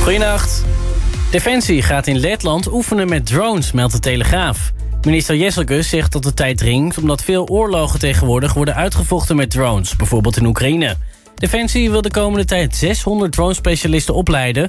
Goedenacht. Defensie gaat in Letland oefenen met drones, meldt de Telegraaf. Minister Jesselgus zegt dat de tijd dringt omdat veel oorlogen tegenwoordig worden uitgevochten met drones, bijvoorbeeld in Oekraïne. Defensie wil de komende tijd 600 drone-specialisten opleiden